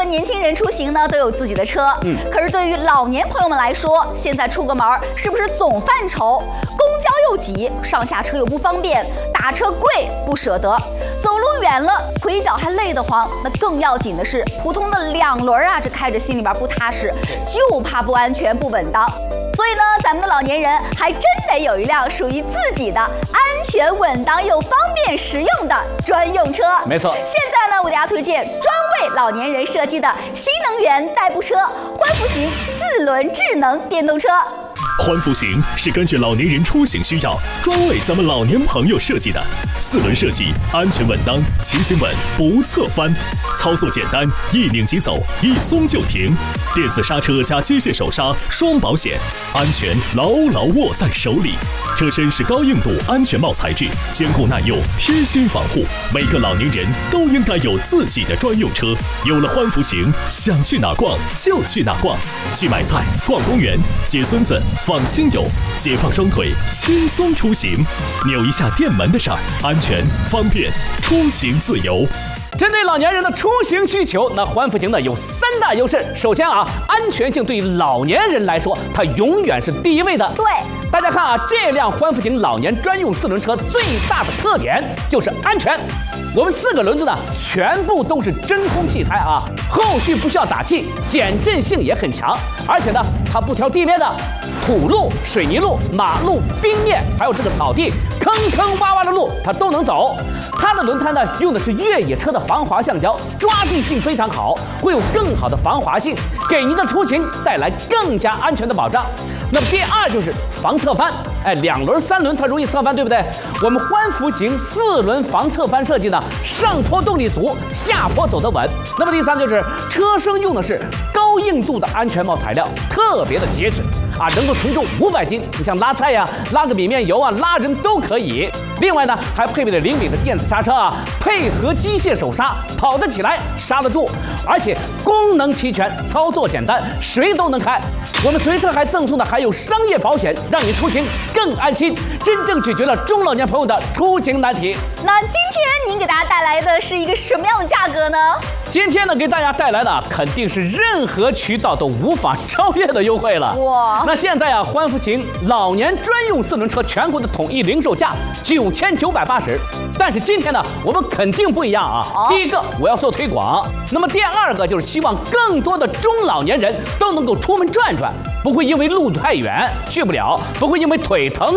和年轻人出行呢都有自己的车，可是对于老年朋友们来说，现在出个门是不是总犯愁？公交又挤，上下车又不方便，打车贵不舍得，走路远了腿脚还累得慌。那更要紧的是，普通的两轮啊，这开着心里边不踏实，就怕不安全不稳当。所以呢，咱们的老年人还真得有一辆属于自己的安全稳当又方便实用的专用车。 没错。 现在呢，我给大家推荐专为老年人设计的新能源代步车欢福型4轮智能电动车。 欢福型是根据老年人出行需要，专为咱们老年朋友设计的4轮设计，安全稳当，骑行稳不侧翻，操作简单，一拧即走，一松就停，电子刹车加机械手刹双保险，安全牢牢握在手里。车身是高硬度安全帽材质，坚固耐用，贴心防护。每个老年人都应该有自己的专用车。有了欢福型，想去哪逛就去哪逛，去买菜、逛公园、接孙子、访亲友，解放双腿，轻松出行。扭一下电门的事儿，安全方便，出行自由。 针对老年人的出行需求，那欢福型呢有3大优势。首先啊，安全性对于老年人来说，它永远是第一位的。 对， 大家看啊，这辆欢福型老年专用4轮车最大的特点就是安全。我们4个轮子呢，全部都是真空气胎啊，后续不需要打气，减震性也很强。而且呢，它不挑地面的，土路、水泥路、马路、冰面，还有这个草地，坑坑洼洼的路它都能走。它的轮胎呢，用的是越野车的防滑橡胶，抓地性非常好，会有更好的防滑性，给您的出行带来更加安全的保障。那么第二就是防侧翻，2轮、3轮它容易侧翻，对不对？我们欢福型4轮防侧翻设计呢，上坡动力足，下坡走得稳。那么第三就是车身用的是高硬度的安全帽材料，特别的结实啊，能够承重500斤。你像拉菜呀、拉个米面油啊、拉人都可以。另外呢，还配备了灵敏的电子刹车啊，配合机械手刹，跑得起来，刹得住，而且功能齐全，操作简单，谁都能开。我们随车还赠送的还有商业保险，让你出行更安心，真正解决了中老年朋友的出行难题。 那今天您给大家带来的是一个什么样的价格呢？ 今天呢，给大家带来的肯定是任何渠道都无法超越的优惠了。 哇！ 那现在啊，欢福型老年专用4轮车全国的统一零售价9980，但是今天呢，我们肯定不一样啊。第一个，我要做推广；那么第二个就是希望更多的中老年人都能够出门转转，不会因为路太远去不了，不会因为腿疼